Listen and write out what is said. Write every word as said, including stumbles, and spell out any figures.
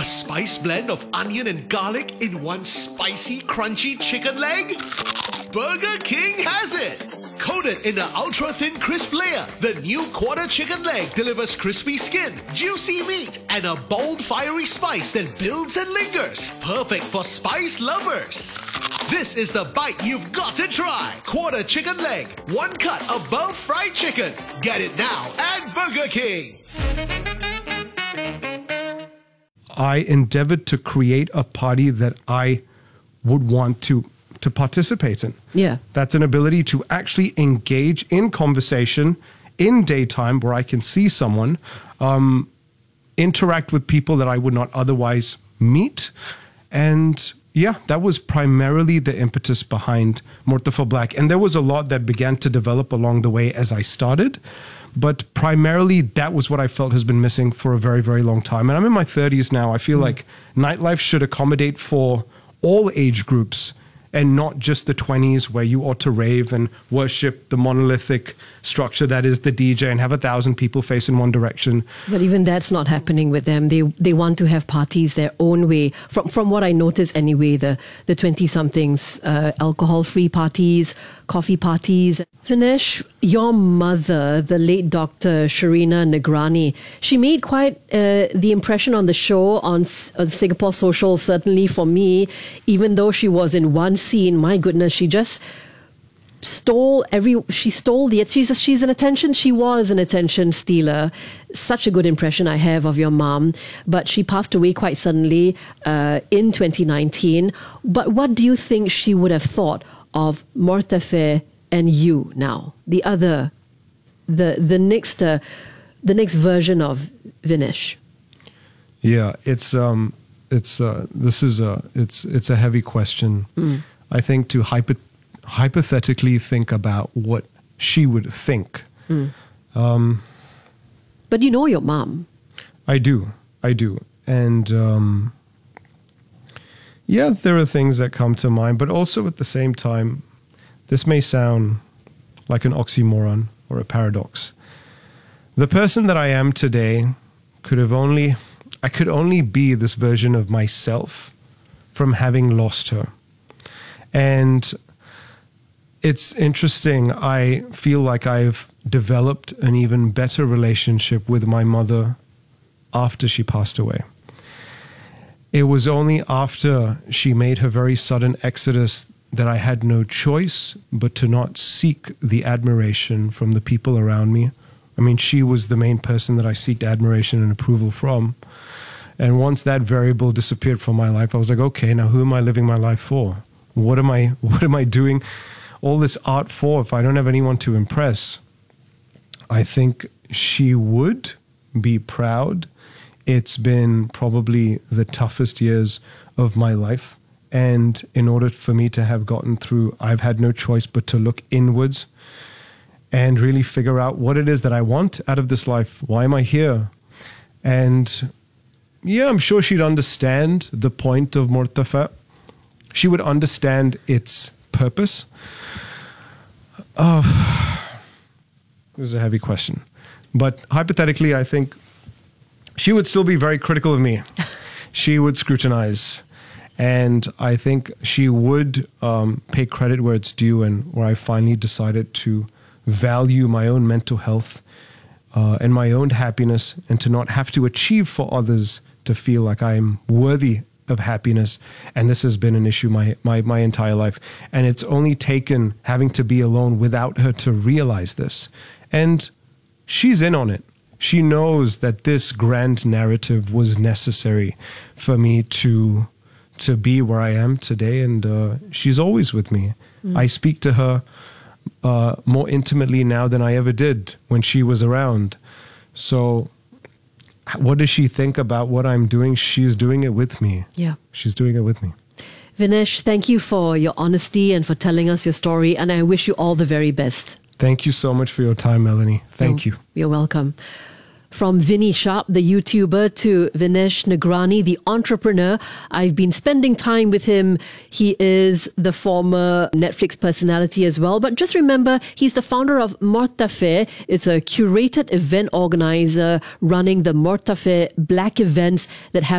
spice blend of onion and garlic in one spicy, crunchy chicken leg? Burger King has it! Coated in an ultra-thin crisp layer, the new quarter chicken leg delivers crispy skin, juicy meat, and a bold, fiery spice that builds and lingers. Perfect for spice lovers. This is the bite you've got to try. Quarter chicken leg, one cut above fried chicken. Get it now at Burger King. I endeavored to create a party that I would want to to participate in. Yeah. That's an ability to actually engage in conversation in daytime where I can see someone, um, interact with people that I would not otherwise meet. And yeah, that was primarily the impetus behind Murtafa Black. And there was a lot that began to develop along the way as I started. But primarily, that was what I felt has been missing for a very, very long time. And I'm in my thirties now. I feel mm. like nightlife should accommodate for all age groups and not just the twenties where you ought to rave and worship the monolithic structure that is the D J and have a thousand people face in one direction. But even that's not happening with them. They they want to have parties their own way. From from what I notice anyway, the the twenty-somethings, uh, alcohol-free parties, coffee parties. Vinesh, your mother, the late Doctor Sharina Nagrani, she made quite uh, the impression on the show on, on Singapore Social, certainly for me, even though she was in one scene. My goodness, she just stole every, she stole the, she's, a, she's an attention, she was an attention stealer. Such a good impression I have of your mom, but she passed away quite suddenly uh, in twenty nineteen. But what do you think she would have thought of Murtafa and you now, the other, the the next uh, the next version of Vinesh? Yeah, it's um, it's uh, this is a it's it's a heavy question. Mm. I think to hypo- hypothetically think about what she would think. Mm. Um, but you know your mom. I do, I do, and um, yeah, there are things that come to mind, but also at the same time, this may sound like an oxymoron or a paradox. The person that I am today could have only, I could only be this version of myself from having lost her. And it's interesting. I feel like I've developed an even better relationship with my mother after she passed away. It was only after she made her very sudden exodus that I had no choice but to not seek the admiration from the people around me. I mean, she was the main person that I seeked admiration and approval from. And once that variable disappeared from my life, I was like, okay, now who am I living my life for? What am I, what am I doing all this art for if I don't have anyone to impress? I think she would be proud. It's been probably the toughest years of my life. And in order for me to have gotten through, I've had no choice but to look inwards and really figure out what it is that I want out of this life. Why am I here? And yeah, I'm sure she'd understand the point of Murtafa. She would understand its purpose. Oh, this is a heavy question. But hypothetically, I think she would still be very critical of me. She would scrutinize. And I think she would um, pay credit where it's due, and where I finally decided to value my own mental health uh, and my own happiness, and to not have to achieve for others to feel like I'm worthy of happiness. And this has been an issue my, my, my entire life. And it's only taken having to be alone without her to realize this. And she's in on it. She knows that this grand narrative was necessary for me to to be where I am today, and uh, she's always with me. Mm. I speak to her uh, more intimately now than I ever did when she was around. So what does she think about what I'm doing? She's doing it with me. Yeah. She's doing it with me. Vinesh, thank you for your honesty and for telling us your story, and I wish you all the very best. Thank you so much for your time, Melanie. Thank you're, you. You're welcome. From Vinny Sharp, the YouTuber, to Vinesh Nagrani, the entrepreneur. I've been spending time with him. He is the former Netflix personality as well. But just remember, he's the founder of Murtafa. It's a curated event organizer running the Murtafa Black events that happen